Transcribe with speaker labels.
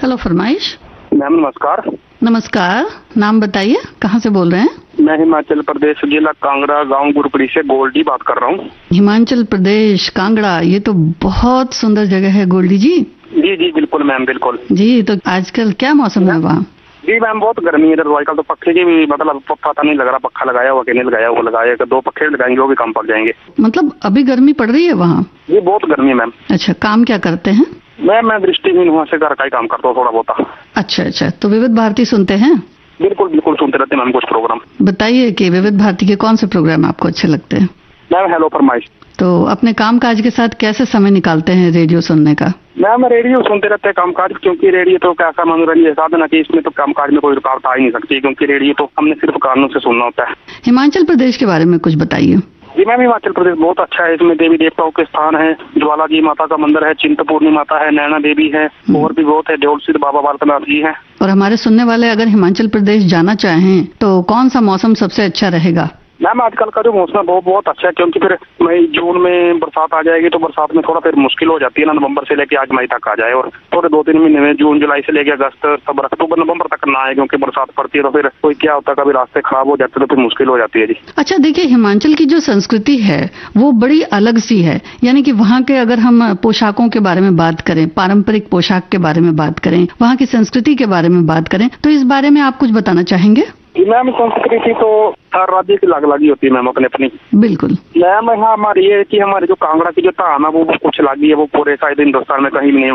Speaker 1: Hello फरमाइश।
Speaker 2: Ma'am नमस्कार।
Speaker 1: नमस्कार, नाम बताइए, कहाँ से बोल रहे हैं?
Speaker 2: मैं हिमाचल प्रदेश जिला कांगड़ा गांव गुरपुरी से गोल्डी बात कर रहा हूँ।
Speaker 1: हिमाचल प्रदेश कांगड़ा, ये तो बहुत सुंदर जगह है गोल्डी जी।
Speaker 2: जी जी बिल्कुल मैम बिल्कुल।
Speaker 1: जी, तो आजकल क्या मौसम है वहाँ?
Speaker 2: जी मैम बहुत गर्मी है इधर। आजकल तो पक्खे की भी मतलब पता नहीं लग रहा, पक्का लगाया हुआ कि नहीं लगाया, वो लगाया कि 2 पक्खे लगाएंगे वो भी कम पड़ जाएंगे।
Speaker 1: मतलब अभी गर्मी पड़ रही है वहाँ?
Speaker 2: जी बहुत गर्मी है मैम।
Speaker 1: अच्छा, काम क्या करते हैं?
Speaker 2: मैं दृष्टिहीन हूँ, से घर का ही काम करता हूँ थोड़ा बहुत।
Speaker 1: अच्छा, तो विविध भारती सुनते हैं?
Speaker 2: बिल्कुल बिल्कुल सुनते रहते हैं मैम कुछ प्रोग्राम।
Speaker 1: बताइए कि विविध भारती के कौन से प्रोग्राम आपको अच्छे लगते हैं?
Speaker 2: मैम हेलो फरमाइश।
Speaker 1: तो अपने काम काज के साथ कैसे समय निकालते हैं रेडियो सुनने का?
Speaker 2: मैम रेडियो सुनते रहते हैं कामकाज, क्योंकि रेडियो तो कैसा मनोरंजन साधन है कि इसमें तो कामकाज में कोई रुकावट आ ही नहीं सकती, क्योंकि रेडियो तो हमने सिर्फ कानों से सुनना होता है।
Speaker 1: हिमाचल प्रदेश के बारे में कुछ बताइए।
Speaker 2: जी मैम हिमाचल प्रदेश बहुत अच्छा है। इसमें देवी देवताओं के स्थान है, ज्वाला जी माता का मंदिर है, चिंतपूर्णी माता है, नैना देवी है, और भी बहुत है, देवल सिद्ध बाबा बालकनाथ जी है।
Speaker 1: और हमारे सुनने वाले अगर हिमाचल प्रदेश जाना चाहें तो कौन सा मौसम सबसे अच्छा रहेगा?
Speaker 2: मैम आजकल का जो मौसम है बहुत अच्छा है, क्योंकि फिर मई जून में बरसात आ जाएगी, तो बरसात में थोड़ा फिर मुश्किल हो जाती है ना, नवंबर से लेके आज मई तक आ जाए, और थोड़े 2-3 महीने में जून जुलाई से लेके अगस्त सितंबर अक्टूबर नवंबर तक ना आए, क्योंकि बरसात पड़ती है तो फिर कोई क्या होता है, कभी रास्ते खराब हो जाते हैं तो फिर मुश्किल हो जाती है जी।
Speaker 1: अच्छा देखिए, हिमाचल की जो संस्कृति है वो बड़ी अलग सी है, यानी कि वहाँ के अगर हम पोशाकों के बारे में बात करें, पारंपरिक पोशाक के बारे में बात करें, वहाँ की संस्कृति के बारे में बात करें, तो इस बारे में आप कुछ बताना चाहेंगे?
Speaker 2: मैम संस्कृति तो हर राज्य की अलग अलग ही होती है मैम, अपनी अपनी।
Speaker 1: बिल्कुल
Speaker 2: मैम यहाँ हमारी ये है कि हमारे जो कांगड़ा की जो धाम है वो कुछ अलग ही है, वो पूरे शायद हिंदुस्तान में कहीं भी नहीं